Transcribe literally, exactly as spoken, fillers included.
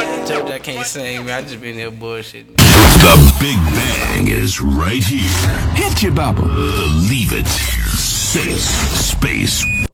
Told you I can't sing, man. I just been there bullshitting. The Big Bang is right here. Hit you, Baba. Believe it. Safe space.